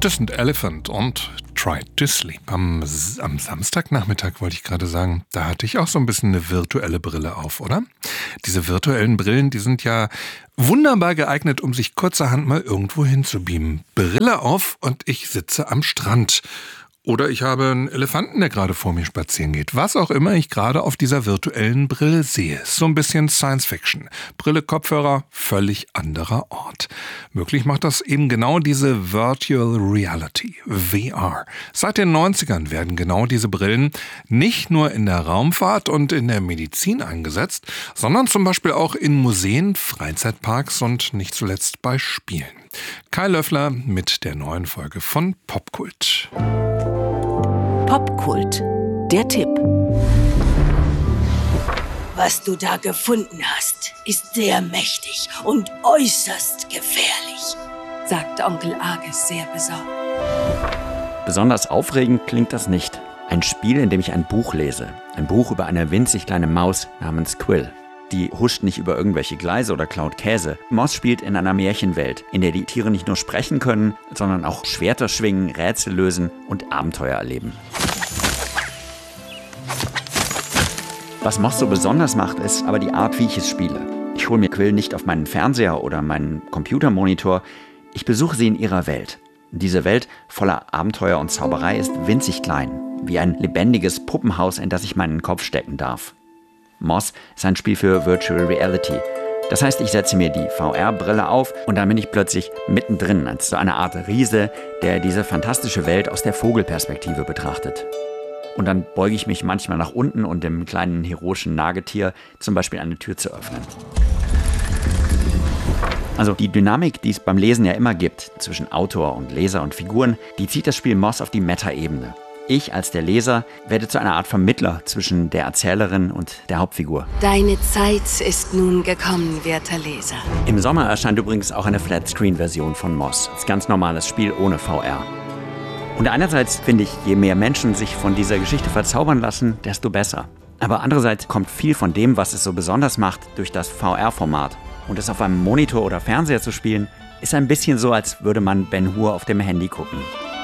Distant Elephant und Try to Sleep. Am Samstagnachmittag wollte ich gerade sagen, da hatte ich auch so ein bisschen eine virtuelle Brille auf, oder? Diese virtuellen Brillen, die sind ja wunderbar geeignet, um sich kurzerhand mal irgendwo hinzubeamen. Brille auf und ich sitze am Strand. Oder ich habe einen Elefanten, der gerade vor mir spazieren geht. Was auch immer ich gerade auf dieser virtuellen Brille sehe. So ein bisschen Science Fiction. Brille, Kopfhörer, völlig anderer Ort. Möglich macht das eben genau diese Virtual Reality, VR. Seit den 90ern werden genau diese Brillen nicht nur in der Raumfahrt und in der Medizin eingesetzt, sondern zum Beispiel auch in Museen, Freizeitparks und nicht zuletzt bei Spielen. Kai Löffler mit der neuen Folge von Popkult. Popkult, der Tipp. Was du da gefunden hast, ist sehr mächtig und äußerst gefährlich, sagt Onkel Arges sehr besorgt. Besonders aufregend klingt das nicht. Ein Spiel, in dem ich ein Buch lese. Ein Buch über eine winzig kleine Maus namens Quill. Die huscht nicht über irgendwelche Gleise oder klaut Käse. Moss spielt in einer Märchenwelt, in der die Tiere nicht nur sprechen können, sondern auch Schwerter schwingen, Rätsel lösen und Abenteuer erleben. Was Moss so besonders macht, ist aber die Art, wie ich es spiele. Ich hole mir Quill nicht auf meinen Fernseher oder meinen Computermonitor. Ich besuche sie in ihrer Welt. Diese Welt voller Abenteuer und Zauberei ist winzig klein, wie ein lebendiges Puppenhaus, in das ich meinen Kopf stecken darf. Moss ist ein Spiel für Virtual Reality. Das heißt, ich setze mir die VR-Brille auf und dann bin ich plötzlich mittendrin, als so eine Art Riese, der diese fantastische Welt aus der Vogelperspektive betrachtet. Und dann beuge ich mich manchmal nach unten, um dem kleinen heroischen Nagetier zum Beispiel eine Tür zu öffnen. Also die Dynamik, die es beim Lesen ja immer gibt, zwischen Autor und Leser und Figuren, die zieht das Spiel Moss auf die Meta-Ebene. Ich als der Leser werde zu einer Art Vermittler zwischen der Erzählerin und der Hauptfigur. Deine Zeit ist nun gekommen, werter Leser. Im Sommer erscheint übrigens auch eine Flatscreen-Version von Moss, als ganz normales Spiel ohne VR. Und einerseits finde ich, je mehr Menschen sich von dieser Geschichte verzaubern lassen, desto besser. Aber andererseits kommt viel von dem, was es so besonders macht, durch das VR-Format. Und es auf einem Monitor oder Fernseher zu spielen, ist ein bisschen so, als würde man Ben Hur auf dem Handy gucken.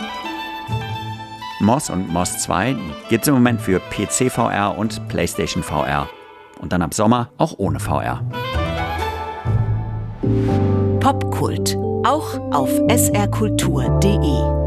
Moss und Moss 2 gibt es im Moment für PC VR und PlayStation VR. Und dann ab Sommer auch ohne VR. Popkult, auch auf srkultur.de.